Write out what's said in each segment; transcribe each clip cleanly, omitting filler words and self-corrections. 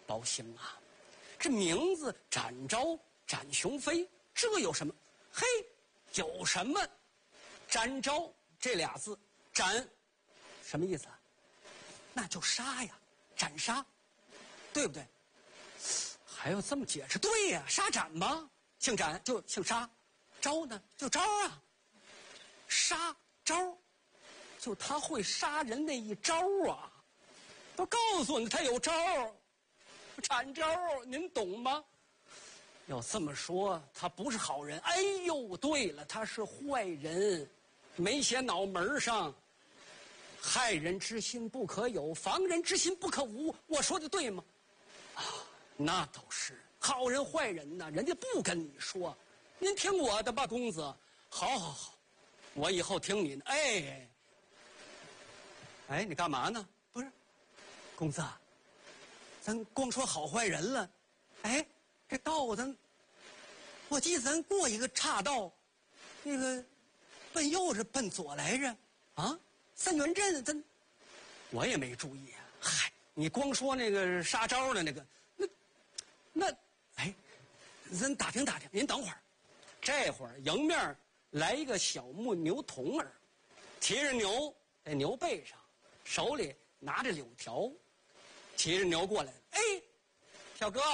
包兴啊，这名字展昭、展雄飞，这有什么？嘿，有什么？展昭这俩字，展什么意思啊？那就杀呀，斩杀，对不对？还要这么解释？对呀，杀斩嘛，姓展就姓杀，昭呢就昭啊，杀昭，就他会杀人那一招啊，都告诉你他有招，展昭，您懂吗？要这么说，他不是好人。哎呦，对了，他是坏人，没写脑门上。害人之心不可有，防人之心不可无。我说的对吗？啊，那倒是。好人坏人呢，人家不跟你说，您听我的吧，公子。好好好，我以后听你的。哎，你干嘛呢？不是，公子，咱光说好坏人了。哎，这道我记得咱过一个岔道，那个奔右是奔左来着啊。三元镇，我也没注意啊。嗨，你光说那个杀招的那个，咱打听打听。您等会儿，这会儿迎面来一个小木牛童儿，骑着牛在牛背上，手里拿着柳条，骑着牛过来了。哎，小哥，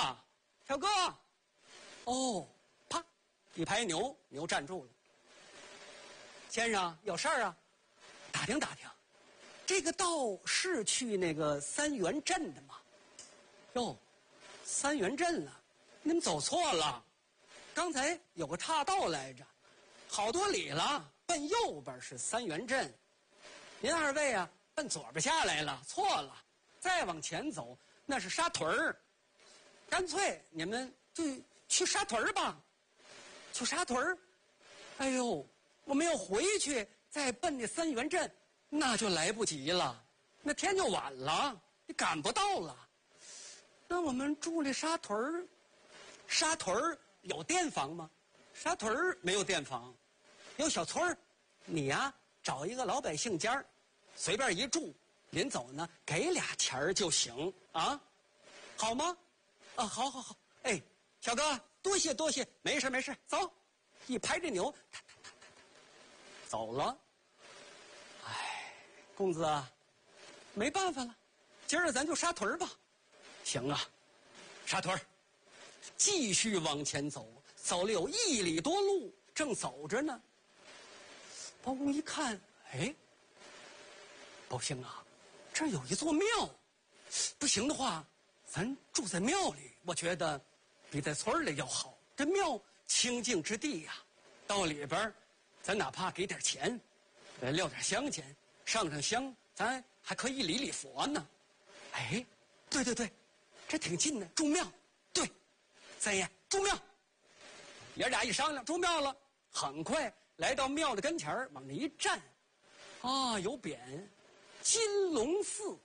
哦，啪，一拍牛，牛站住了。先生，有事儿啊？打听打听，这个道是去那个三元镇的吗？哟，三元镇了，你们走错了。刚才有个岔道来着，好多里了，奔右边是三元镇。您二位啊，奔左边下来了，错了。再往前走，那是沙屯儿。干脆你们就去沙屯儿吧。去沙屯儿？哎呦，我们要回去。再奔那三元镇，那就来不及了，那天就晚了，你赶不到了。那我们住那沙屯儿有店房吗？沙屯儿没有店房，有小村儿。你呀，找一个老百姓家，随便一住，临走呢给俩钱儿就行啊，好吗？啊，好，哎，小哥，多谢，没事，走，一拍这牛，走了。哎，公子啊，没办法了，今儿咱就沙屯儿吧。行啊，沙屯儿，继续往前走，走了有1里多路，正走着呢。包公一看，哎，包兴啊，这儿有一座庙，不行的话，咱住在庙里，我觉得比在村里要好。这庙清净之地呀，到里边咱哪怕给点钱。撂点香钱，上香，咱还可以礼佛呢。哎，对，这挺近的，住庙。对，三爷住庙。爷俩一商量，住庙了。很快来到庙的跟前儿，往那一站，啊，有匾，金龙寺。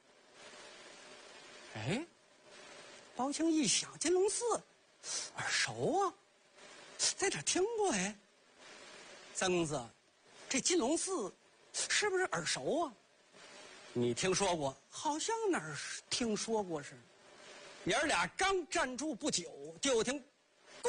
哎，包兴一想，金龙寺耳熟啊，在这儿听过哎。三公子，这金龙寺是不是耳熟啊？你听说过？好像哪儿听说过似的。爷儿俩刚站住不久，就听咕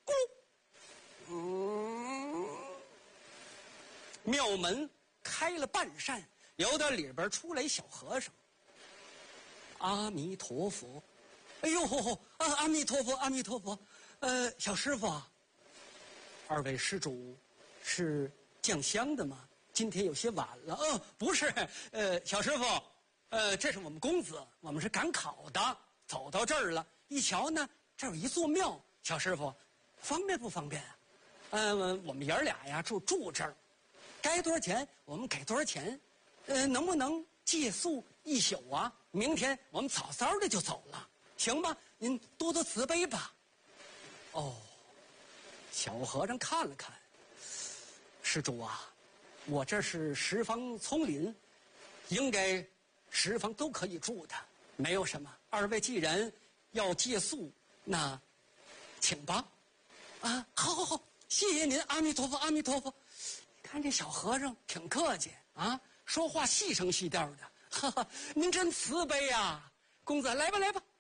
咕，庙门开了半扇，由打里边出来小和尚。阿弥陀佛，哎呦啊，阿弥陀佛，小师傅啊，二位施主是降香的吗？今天有些晚了。不是，小师傅，这是我们公子，我们是赶考的，走到这儿了，一瞧呢，这有一座庙，小师傅，方便不方便啊？我们爷儿俩呀住这儿，该多少钱我们给多少钱，能不能借宿一宿啊？明天我们早早的就走了，行吗？您多多慈悲吧。哦，小和尚看了看，施主啊，我这是十方丛林，应该十方都可以住的，没有什么。二位既然要借宿，那请吧。啊，好，谢谢您，阿弥陀佛。看这小和尚挺客气啊，说话细声细调的，哈哈，您真慈悲呀，公子，来吧，